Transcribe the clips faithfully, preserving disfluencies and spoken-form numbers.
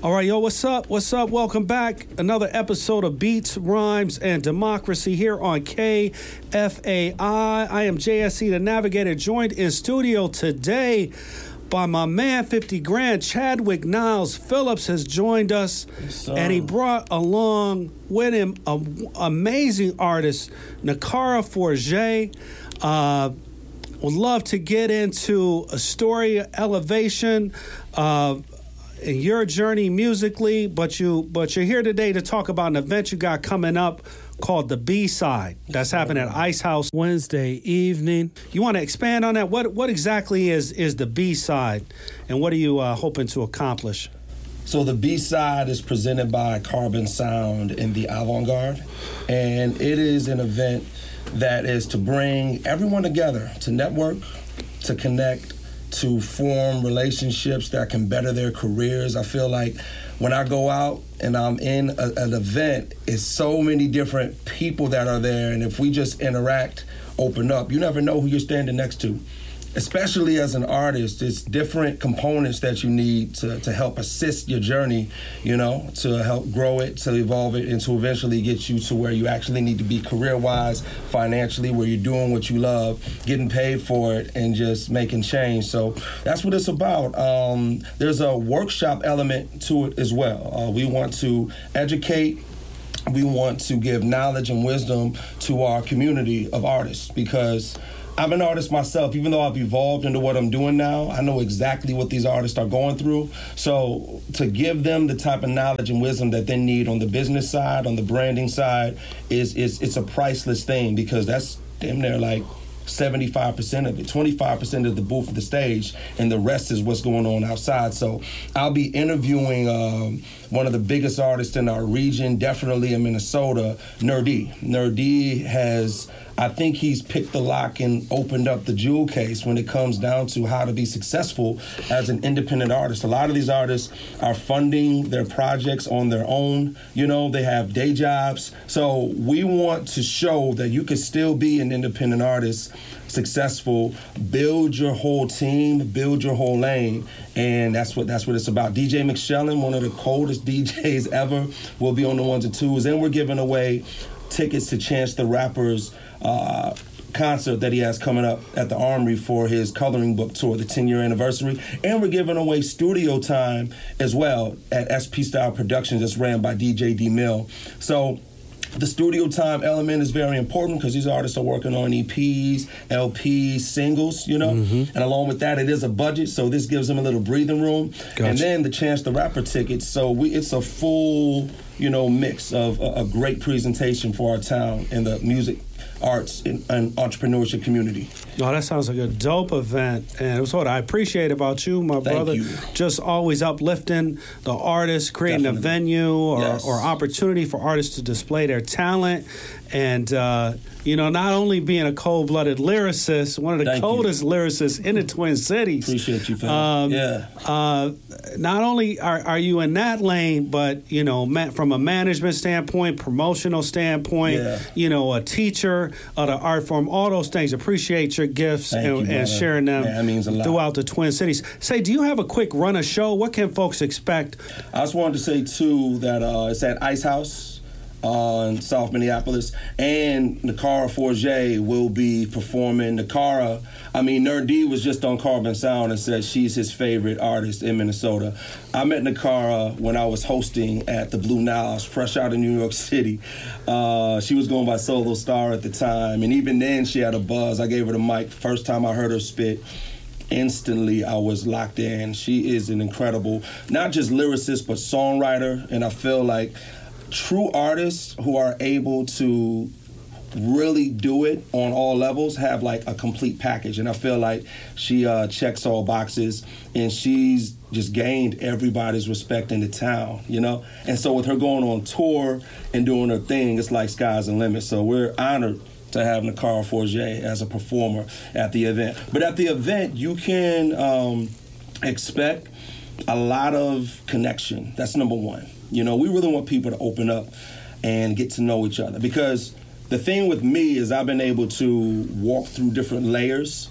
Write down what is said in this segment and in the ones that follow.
All right, yo, what's up? What's up? Welcome back. Another episode of Beats, Rhymes, and Democracy here on K F A I. I am J S C the Navigator, joined in studio today by my man, fifty grand, Chadwick Niles Phillips has joined us, yes, and he brought along with him an amazing artist, Nakara Forget. Uh, would love to get into a story, elevation, uh, in your journey musically, but you but you're here today to talk about an event you got coming up called the B-Side. That's happening at Ice House Wednesday evening. You want to expand on that? What what exactly is is the B-Side, and what are you uh, hoping to accomplish? So the B-Side is presented by Carbon Sound in the Avant-Garde, and it is an event that is to bring everyone together, to network, to connect, to form relationships that can better their careers. I feel like when I go out and I'm in a, an event, it's so many different people that are there, and if we just interact, open up, you never know who you're standing next to. Especially as an artist, it's different components that you need to, to help assist your journey, you know, to help grow it, to evolve it, and to eventually get you to where you actually need to be career-wise, financially, where you're doing what you love, getting paid for it, and just making change. So that's what it's about. Um, there's a workshop element to it as well. Uh, we want to educate. We want to give knowledge and wisdom to our community of artists, because I'm an artist myself. Even though I've evolved into what I'm doing now, I know exactly what these artists are going through. So to give them the type of knowledge and wisdom that they need on the business side, on the branding side, is is it's a priceless thing, because that's damn near like seventy-five percent of it. twenty-five percent of the booth of the stage, and the rest is what's going on outside. So I'll be interviewing um, one of the biggest artists in our region, definitely in Minnesota, Nerdy. Nerdy has, I think he's picked the lock and opened up the jewel case when it comes down to how to be successful as an independent artist. A lot of these artists are funding their projects on their own. You know, they have day jobs. So we want to show that you can still be an independent artist, successful, build your whole team, build your whole lane, and that's what that's what it's about. D J McShellen, one of the coldest D Js ever, will be on the ones and twos, and we're giving away tickets to Chance the Rapper's uh, concert that he has coming up at the Armory for his coloring book tour, the ten-year anniversary, and we're giving away studio time as well at S P Style Productions, that's ran by D J D Mill. So the studio time element is very important, because these artists are working on E Ps, L Ps, singles, you know, mm-hmm. and along with that, it is a budget, so this gives them a little breathing room. Gotcha. And then the Chance the Rapper tickets, so we it's a full, you know, mix of a, a great presentation for our town in the music, arts, and, and entrepreneurship community. Oh, that sounds like a dope event, and it was what I appreciate about you, my Thank brother. You. Just always uplifting the artists, creating Definitely. a venue or, yes. or opportunity for artists to display their talent, and uh, you know, not only being a cold-blooded lyricist, one of the Thank coldest you. lyricists in the Twin Cities. Appreciate you, fam. Um, yeah. Uh, not only are, are you in that lane, but you know, ma- from a management standpoint, promotional standpoint, yeah. you know, a teacher of the art form, all those things. Appreciate your gifts Thank and, you, and sharing them Man, that means a lot. throughout the Twin Cities. Say, do you have a quick run of show? What can folks expect? I just wanted to say, too, that uh, it's at Ice House uh, in South Minneapolis, and Nakara Forget will be performing. Nakara, I mean, Nerdy was just on Carbon Sound and said she's his favorite artist in Minnesota. I met Nakara when I was hosting at the Blue Niles, fresh out of New York City. Uh, she was going by Solo Star at the time, and even then she had a buzz. I gave her the mic. First time I heard her spit, instantly I was locked in. She is an incredible, not just lyricist, but songwriter, and I feel like true artists who are able to really do it on all levels have like a complete package, and I feel like she uh, checks all boxes, and she's just gained everybody's respect in the town, you know? And so with her going on tour and doing her thing, it's like sky's the limit. So we're honored to have Nakara Forget as a performer at the event. But at the event, you can um, expect a lot of connection. That's number one. You know, we really want people to open up and get to know each other, because the thing with me is I've been able to walk through different layers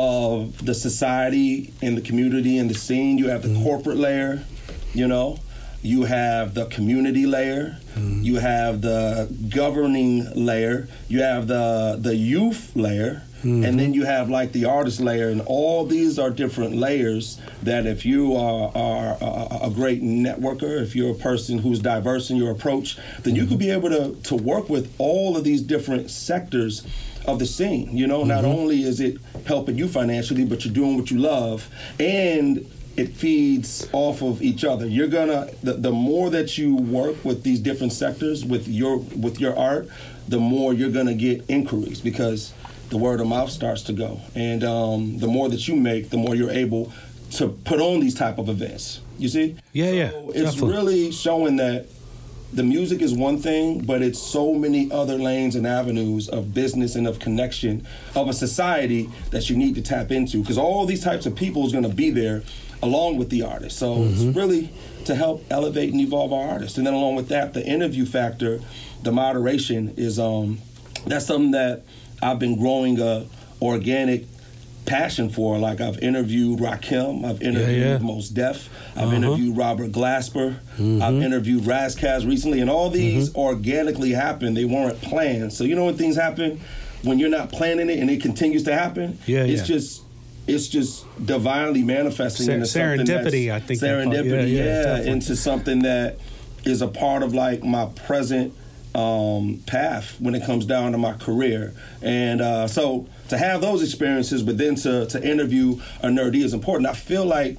of the society and the community and the scene. You have the mm-hmm. corporate layer, you know, you have the community layer, mm-hmm. you have the governing layer, you have the the youth layer, mm-hmm. and then you have like the artist layer, and all these are different layers that if you are, are a, a great networker, if you're a person who's diverse in your approach, then you mm-hmm. could be able to, to work with all of these different sectors of the scene. You know, mm-hmm. not only is it helping you financially, but you're doing what you love, and it feeds off of each other. You're gonna the, the more that you work with these different sectors with your with your art, the more you're gonna get inquiries, because the word of mouth starts to go, and um, the more that you make, the more you're able to put on these type of events. You see? Yeah, so yeah. It's definitely. really showing that the music is one thing, but it's so many other lanes and avenues of business and of connection of a society that you need to tap into, because all these types of people is going to be there along with the artist. So mm-hmm. it's really to help elevate and evolve our artists. And then along with that, the interview factor, the moderation is um that's something that I've been growing a organic passion for. Like I've interviewed Rakim, I've interviewed yeah, yeah. Mos Def, I've uh-huh. interviewed Robert Glasper, mm-hmm. I've interviewed Razkaz recently, and all these mm-hmm. organically happened. They weren't planned. So you know when things happen, when you're not planning it and it continues to happen, yeah, it's yeah. just it's just divinely manifesting Ser- into something serendipity, that's, I think. Serendipity, yeah, yeah, yeah into something that is a part of like my present um, path when it comes down to my career. And uh, so to have those experiences, but then to, to interview a nerdie is important. I feel like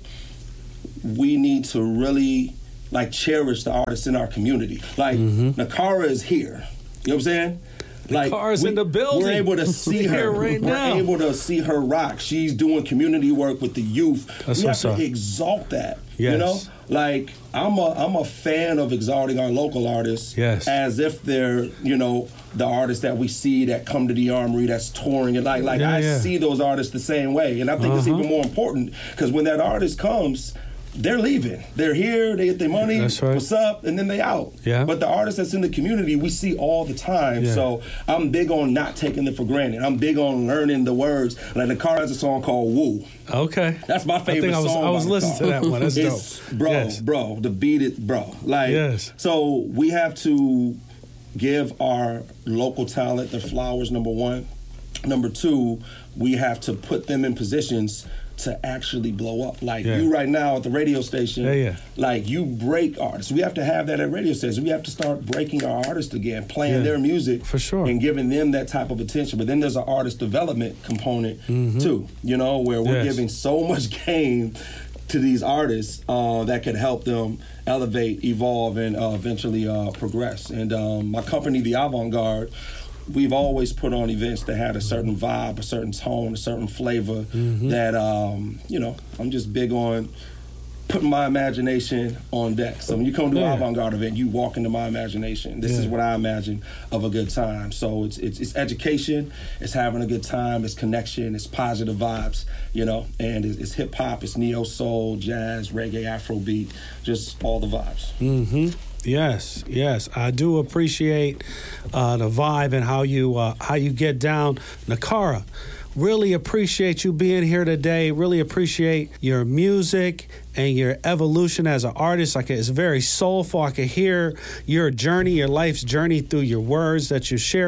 we need to really like cherish the artists in our community. Like mm-hmm. Nakara is here. You know what I'm saying? Like Cars we, in the building. We're able to see her. right we're now. able to see her rock. She's doing community work with the youth. That's we have what's to up. exalt that. Yes. You know, like I'm a I'm a fan of exalting our local artists. Yes. As if they're you know the artists that we see that come to the Armory that's touring, and like like yeah, I yeah. see see those artists the same way, and I think uh-huh. it's even more important because when that artist comes, they're leaving. They're here, they get their money, that's right. what's up, and then they out. Yeah. But the artists that's in the community, we see all the time. Yeah. So I'm big on not taking it for granted. I'm big on learning the words. Like the car has a song called Woo. Okay. That's my favorite I think I was, song. I was by listening to that one. That's it's, dope. Bro, yes. bro, the beat it, bro. Like, yes. So we have to give our local talent their flowers, number one. Number two, we have to put them in positions to actually blow up. Like yeah. you right now at the radio station, yeah, yeah. like you break artists. We have to have that at radio stations. We have to start breaking our artists again, playing yeah. their music for sure, and giving them that type of attention. But then there's an artist development component mm-hmm. too, you know, where we're yes. giving so much game to these artists uh, that could help them elevate, evolve, and uh, eventually uh, progress. And um, my company, The Avant-Garde, we've always put on events that had a certain vibe, a certain tone, a certain flavor mm-hmm. that, um, you know, I'm just big on putting my imagination on deck. So when you come to an yeah. avant-garde event, you walk into my imagination. This yeah. is what I imagine of a good time. So it's, it's it's education, it's having a good time, it's connection, it's positive vibes, you know, and it's, it's hip-hop, it's neo-soul, jazz, reggae, Afrobeat, just all the vibes. Mm-hmm. Yes, yes, I do appreciate uh, the vibe and how you uh, how you get down. Nakara, really appreciate you being here today. Really appreciate your music and your evolution as an artist. Like it's very soulful. I can hear your journey, your life's journey through your words that you share.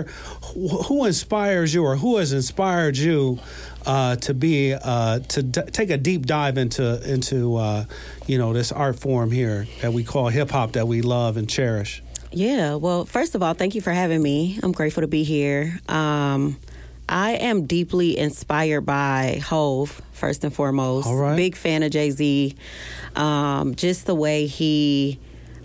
Who inspires you, or who has inspired you uh, to be uh, to d- take a deep dive into into uh, you know this art form here that we call hip hop that we love and cherish? Yeah. Well, first of all, thank you for having me. I'm grateful to be here. Um, I am deeply inspired by Hove, first and foremost. All right. Big fan of Jay-Z. Um, just the way he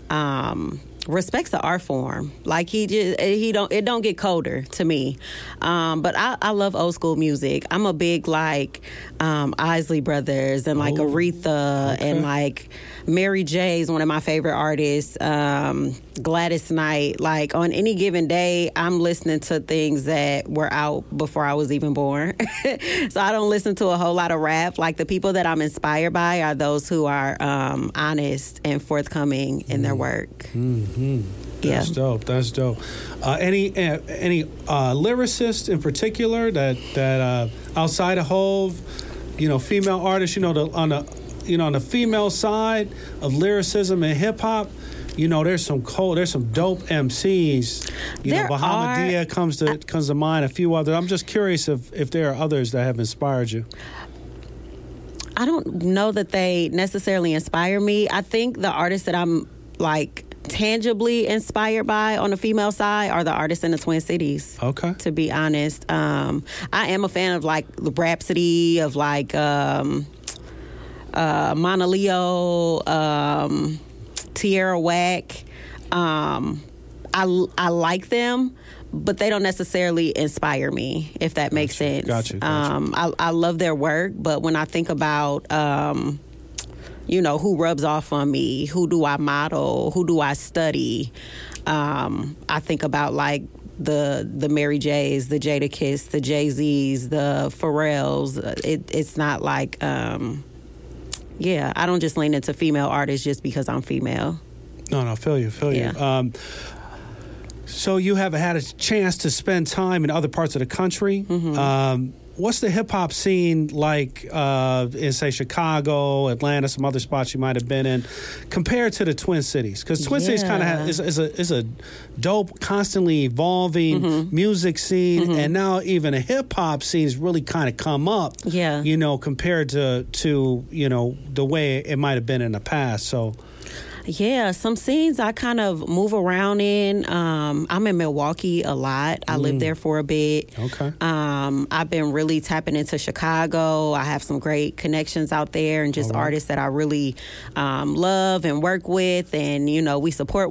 um, respects the art form. Like he just he don't it don't get colder to me. Um, but I, I love old school music. I'm a big like um, Isley Brothers and like oh, Aretha okay. and like Mary J is one of my favorite artists. Um, Gladys Knight. Like on any given day, I'm listening to things that were out before I was even born. So I don't listen to a whole lot of rap. Like the people that I'm inspired by are those who are um, honest and forthcoming in mm. their work. Mm-hmm. That's yeah. dope. That's dope. Uh, any uh, any uh, lyricists in particular that that uh, outside of Hove, you know, female artists, you know, the, on the you know, on the female side of lyricism and hip hop, you know, there's some cold, there's some dope M Cs. You There know, Bahamadia are- comes to comes to mind. A few others. I'm just curious if if there are others that have inspired you. I don't know that they necessarily inspire me. I think the artists that I'm like tangibly inspired by on the female side are the artists in the Twin Cities. Okay. To be honest, um, I am a fan of like the Rhapsody, of like um, uh, Mana Leo, um, Tierra Whack. Um, I I like them, but they don't necessarily inspire me, if that makes Gotcha, sense. gotcha, gotcha. Um, I, I love their work, but when I think about, um, you know, who rubs off on me, who do I model, who do I study, um, I think about like the the Mary J's, the Jadakiss, the Jay-Z's, the Pharrells. It, it's not like, um, yeah, I don't just lean into female artists just because I'm female. No, no, feel you, feel Yeah. you. Um, so you have had a chance to spend time in other parts of the country. Mm-hmm. Um, what's the hip hop scene like uh, in, say, Chicago, Atlanta, some other spots you might have been in, compared to the Twin Cities? Because Twin Cities kind of Yeah. is, is a is a dope, constantly evolving Mm-hmm. music scene, and now even a hip hop scene has really kind of come up. Yeah. you know, compared to to you know the way it might have been in the past. So. Yeah, some scenes I kind of move around in. Um, I'm in Milwaukee a lot. I lived there for a bit. Okay. Um, I've been really tapping into Chicago. I have some great connections out there and just All right. artists that I really um, love and work with. And, you know, we support